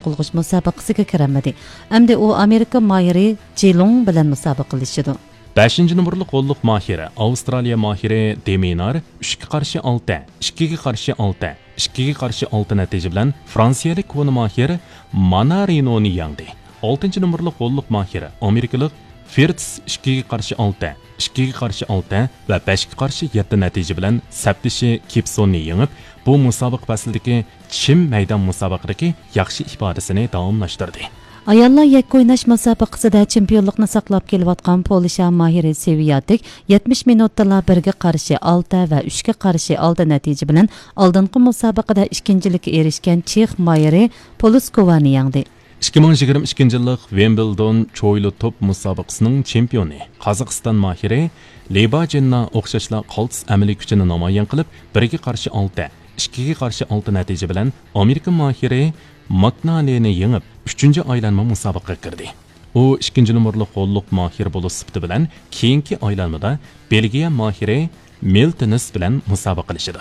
qilg'ish musobaqasiga kiramadi. Hamda u Amerika mahiri Jilong bilan musobaqalashadi. 5-numurli qo'lliq mahiri Avstraliya mahiri Deminar 3-ga qarshi 6, 2-ga qarshi 6, 2-ga qarshi 6 natija bilan Fransiyalik koni mahiri Manarinoni yengdi. 6-numurli qo'lliq mahiri Amerikalik Firts 2-ga qarshi 6, 2-ga qarshi 6 va 5-ga qarshi 7 natija bilan Saptishi Kipsonni yengib, bu musobaqa faslidagi chim maydon musobaqadagi yaxshi ifodasini davomlashtirdi. Ayollar yakka o'ynash musobaqasida chempionlikni saqlab kelayotgan Polsha mahiri Seviyatik 70 minutda 1-ga qarshi 6 va 3-ga qarshi 6 natija bilan oldingi musobaqada ikkinchilikka erishgan Chex mahiri Poluskovani yengdi. 2022 yillik Wimbledon cho'yli top musobaqasining chempioni Qozog'iston mahiri Lebajinna o'xshashla qaltis amaliy kuchini namoyon qilib 1-ga qarshi 6, 2-ga qarshi 6 natija bilan Amerika mahiri Maknaleni yengib 3-aylanma musobaqaga kirdi. U 2-numurli qo'lliq mahir bo'lish sifati bilan keyingi aylanmada Belgiya mahiri Miltons bilan musobaqalashadi.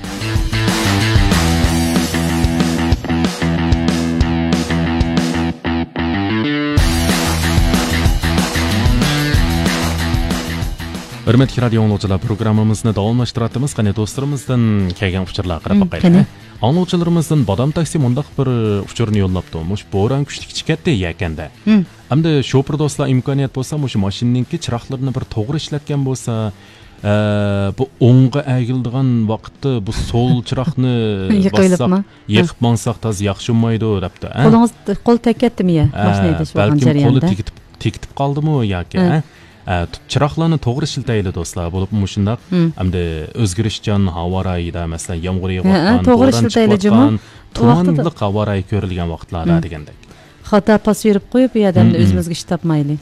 Hürmetli radio anlıcılar programımızda davamlaştırattığımız qani dostlarımızdan kelgan uçurlar qarab baqaylik. Anlıcılarımızdan badam taksi mundaq bir uçurni yollapti. Mush bo'ron kuchli chiqatdi yakanda. Hamda shopir do'stlar imkoniyat bo'lsa, mush mashinaningki chiroqlarini bir to'g'ri ishlatgan bo'lsa, bu o'ngga agildigan vaqtda bu so'l chiroqni bossaq, yiqib mansaq taz yaxshi bo'lmaydi debdi. Qo'lingiz qo'l tekatdimi ya? Mashinada shu jarayonda. Balki qo'li tekitib qoldimi yoki, chiroqlarni to'g'ri shiltayli do'stlar bo'lib mushundaq hamda o'zgarishchan havo rayida masalan yomg'ir yog'ayotgan to'g'ri shiltayli juma tumanliq havo rayi ko'rilgan vaqtlarda degandek xato pas berib qo'yib bu odamni o'zimizga ish topmaylik.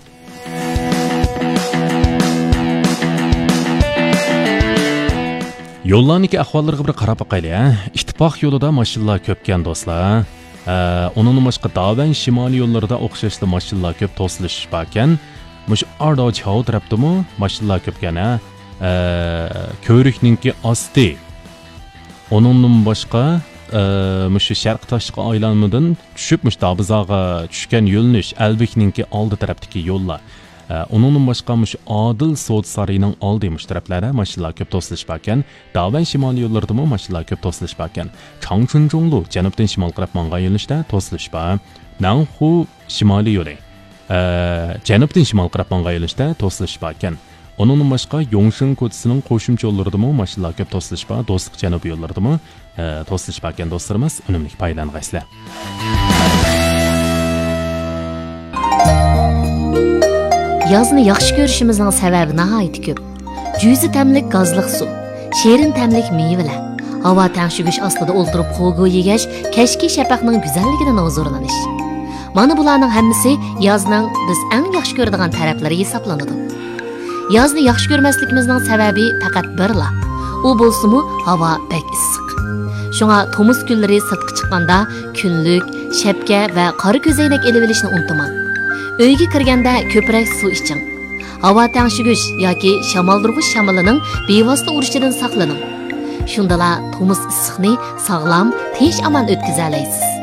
Yo'llarniki ahvollariga bir qarab boqaylik. Ittifoq yo'lida mashinalar ko'pkan do'stlar. Onun boshqa Davan shimoliy yo'llarida o'xshashli mashinalar ko'p to'silish ekan. Mush arda chov tarafdimi mashinalar ko'pgana ko'rikninki osti onun boshqa mush sharq toshqa aylanmadan tushib mush Dabizog'ga tushgan yo'lnish Albekninki oldi tarafdagi yo'llar onun boshqa mush Odil Sud sarining oldi mush taraflarda mashinalar ko'p to'silish ekan. Davan shimoliy yo'llaridami mashinalar ko'p to'silish ekan. Changchunjonglu janubdan shimol qarab mangan yo'nalishda to'silish bor. Nanxu shimoliy yo'li janubdan shimol qarab mangan yo'nalishda to'silish bor ekan. Onun boshqa Yongshin ko'chasining qo'shimcha yo'llaridami mashinalar ko'p to'silish bor. Do'stlik janubiy yo'llaridami to'silish bor ekan do'stlarimiz. Unumli foydalang'aysizlar. Yazni yaxshi ko'rishimizning sababi nihoyatda ko'p. Juzi tamlik gazliq suv, sherin tamlik mevalar, havo tangshigish ostida o'ltirib qo'lga yegash, kashki shafaqning go'zalligidan huzurlanish. Mana bularning hammasi yozning biz eng yaxshi ko'radigan taraflari hisoblanadi. Yozni yaxshi ko'rmasligimizning sababi faqat birla. U bo'lsa-mu havo bek issiq. Shunga tomuz kunlari sirtqa chiqqanda kunlik, shapka va qora ko'zoynak elib olishni unutmang. Uyga kirganda ko'proq suv iching. Havo tangshigish yoki shamoldurg'ish shamolining bevosita urishidan saqlaning. Shundala tomuz issiqni sog'lom, tinch aman o'tkaza olasiz.